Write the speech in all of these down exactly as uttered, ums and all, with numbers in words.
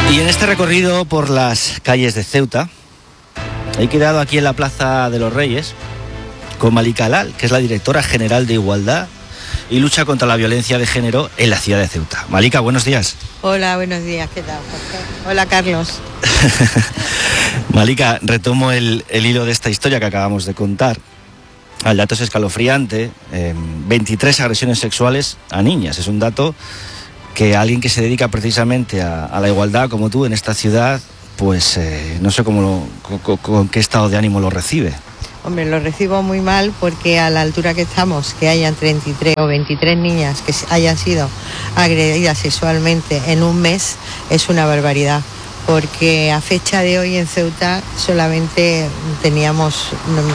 Y en este recorrido por las calles de Ceuta, he quedado aquí en la Plaza de los Reyes con Malika Lal, que es la directora general de Igualdad y Lucha contra la Violencia de Género en la ciudad de Ceuta. Malika, buenos días. Hola, buenos días, ¿qué tal, Jorge? Hola, Carlos. Malika, retomo el, el hilo de esta historia que acabamos de contar. El dato es escalofriante, eh, veintitrés agresiones sexuales a niñas. Es un dato que alguien que se dedica precisamente a, a la igualdad, como tú, en esta ciudad, pues eh, no sé cómo lo, con, con qué estado de ánimo lo recibe. Hombre, lo recibo muy mal porque a la altura que estamos, que hayan treinta y tres o veintitrés niñas que hayan sido agredidas sexualmente en un mes, es una barbaridad. Porque a fecha de hoy en Ceuta solamente teníamos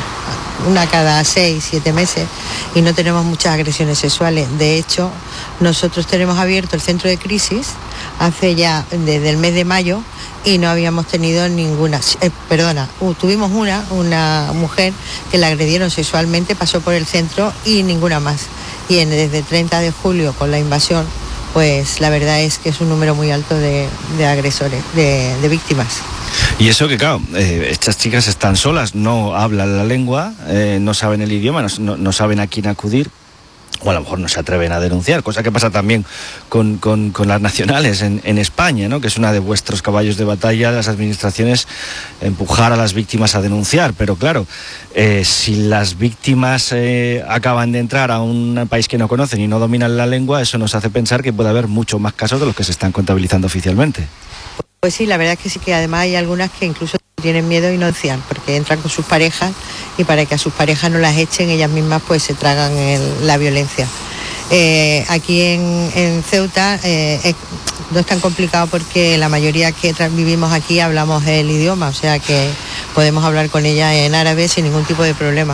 una cada seis, siete meses y no tenemos muchas agresiones sexuales. De hecho, nosotros tenemos abierto el centro de crisis hace ya desde el mes de mayo y no habíamos tenido ninguna, eh, perdona, uh, tuvimos una, una mujer que la agredieron sexualmente, pasó por el centro y ninguna más. Y en, desde el treinta de julio con la invasión, pues la verdad es que es un número muy alto de, de agresores, de, de víctimas. Y eso que claro, eh, estas chicas están solas, no hablan la lengua, eh, no saben el idioma, no, no saben a quién acudir, o a lo mejor no se atreven a denunciar, cosa que pasa también con, con, con las nacionales en, en España, ¿no? Que es una de vuestros caballos de batalla, las administraciones, empujar a las víctimas a denunciar. Pero claro, eh, si las víctimas eh, acaban de entrar a un país que no conocen y no dominan la lengua, eso nos hace pensar que puede haber muchos más casos de los que se están contabilizando oficialmente. Pues sí, la verdad es que sí, que además hay algunas que incluso tienen miedo y no denuncian, porque entran con sus parejas y para que a sus parejas no las echen, ellas mismas pues se tragan el, la violencia. Eh, aquí en, en Ceuta eh, es, no es tan complicado porque la mayoría que vivimos aquí hablamos el idioma, o sea que podemos hablar con ellas en árabe sin ningún tipo de problema.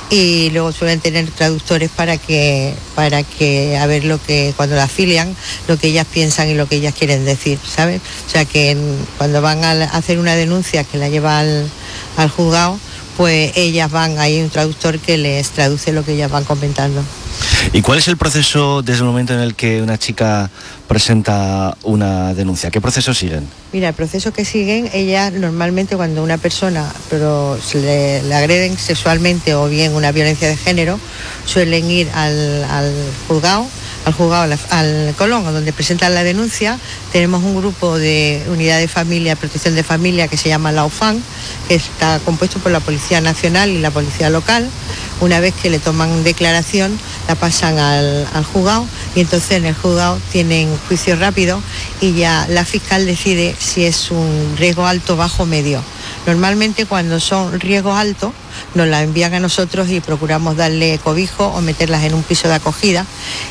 Y luego suelen tener traductores para que, para que a ver lo que, cuando la afilian, lo que ellas piensan y lo que ellas quieren decir, ¿sabes? O sea que en, cuando van a hacer una denuncia que la lleva al, al juzgado, pues ellas van, hay un traductor que les traduce lo que ellas van comentando. ¿Y cuál es el proceso desde el momento en el que una chica presenta una denuncia? ¿Qué proceso siguen? Mira, el proceso que siguen, ellas normalmente cuando una persona pero se le, le agreden sexualmente o bien una violencia de género, suelen ir al, al juzgado, al juzgado, al, al Colón, donde presentan la denuncia. Tenemos un grupo de unidad de familia, protección de familia, que se llama la UFAN, que está compuesto por la Policía Nacional y la Policía Local. Una vez que le toman declaración, la pasan al, al juzgado y entonces en el juzgado tienen juicio rápido y ya la fiscal decide si es un riesgo alto, bajo o medio. Normalmente cuando son riesgos altos nos la envían a nosotros y procuramos darle cobijo o meterlas en un piso de acogida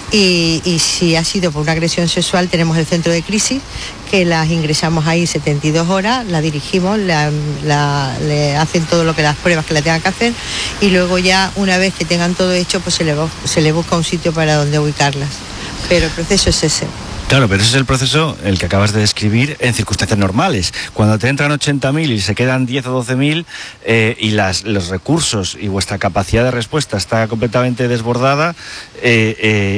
y, y si ha sido por una agresión sexual tenemos el centro de crisis que las ingresamos ahí setenta y dos horas, la dirigimos, la, la, le hacen todo lo que las pruebas que le tengan que hacer y luego ya una vez que tengan todo hecho pues se le, se le busca un sitio para donde ubicarlas, pero el proceso es ese. Claro, pero ese es el proceso, el que acabas de describir, en circunstancias normales. Cuando te entran ochenta mil y se quedan diez o doce mil eh, y las, los recursos y vuestra capacidad de respuesta está completamente desbordada, eh,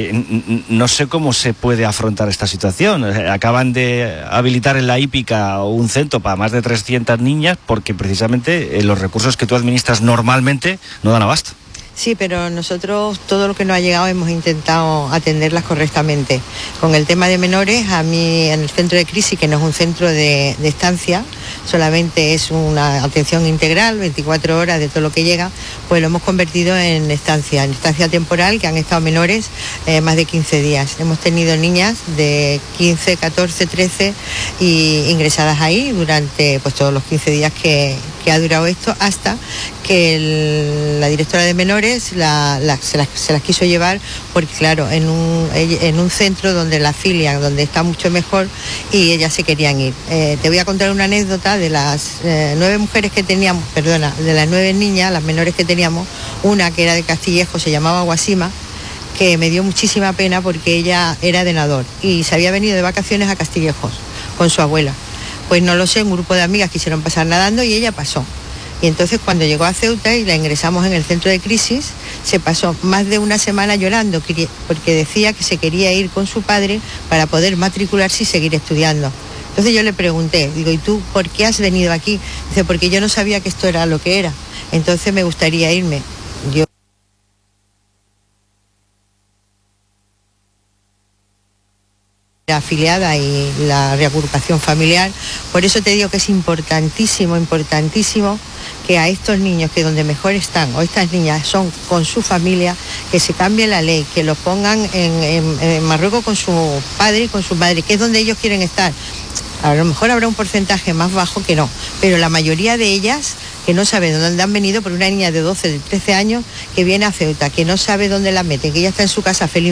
eh, no sé cómo se puede afrontar esta situación. Acaban de habilitar en la hípica un centro para más de trescientas niñas porque precisamente eh, los recursos que tú administras normalmente no dan abasto. Sí, pero nosotros todo lo que nos ha llegado hemos intentado atenderlas correctamente. Con el tema de menores, a mí en el centro de crisis, que no es un centro de, de estancia, solamente es una atención integral, veinticuatro horas de todo lo que llega, pues lo hemos convertido en estancia, en estancia temporal, que han estado menores eh, más de quince días. Hemos tenido niñas de quince, catorce, trece y ingresadas ahí durante pues todos los quince días que, que ha durado esto, hasta que el, la directora de menores la, la, se, las, se las quiso llevar porque claro, en un, en un centro donde la afilian, donde está mucho mejor y ellas se querían ir. Eh, te voy a contar una anécdota de las eh, nueve mujeres que teníamos, perdona, de las nueve niñas, las menores que teníamos, una que era de Castillejo, se llamaba Guasima, que me dio muchísima pena porque ella era de Nador y se había venido de vacaciones a Castillejos con su abuela. Pues no lo sé, un grupo de amigas quisieron pasar nadando y ella pasó. Y entonces cuando llegó a Ceuta y la ingresamos en el centro de crisis, se pasó más de una semana llorando porque decía que se quería ir con su padre para poder matricularse y seguir estudiando. Entonces yo le pregunté, digo, ¿y tú por qué has venido aquí? Dice, porque yo no sabía que esto era lo que era, entonces me gustaría irme. Yo la afiliada y la reagrupación familiar, por eso te digo que es importantísimo, importantísimo que a estos niños que donde mejor están, o estas niñas son con su familia, que se cambie la ley, que los pongan en, en, en Marruecos con su padre y con su madre, que es donde ellos quieren estar. A lo mejor habrá un porcentaje más bajo que no, pero la mayoría de ellas que no sabe dónde han venido, por una niña de doce, de trece años que viene a Ceuta, que no sabe dónde la meten, que ella está en su casa feliz.